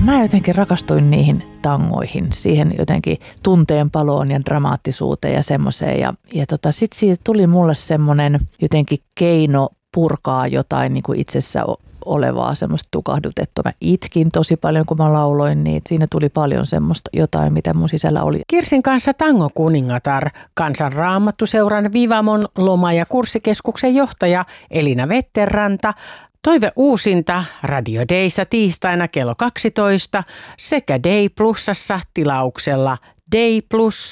mä jotenkin rakastuin niihin tangoihin, siihen jotenkin tunteen paloon ja dramaattisuuteen ja semmoiseen. Ja sitten siitä tuli mulle semmoinen jotenkin keino purkaa jotain niin kuin itsessä olevaa semmoista tukahdutettua. Mä itkin tosi paljon, kun mä lauloin, niin siinä tuli paljon semmoista jotain, mitä mun sisällä oli. Kirsin kanssa Tango kuningatar, Kansanraamattuseuran Vivamon loma- ja kurssikeskuksen johtaja Elina Vetterranta, toive uusinta Radio Dayssa tiistaina kello 12 sekä Day Plusassa tilauksella Day Plus.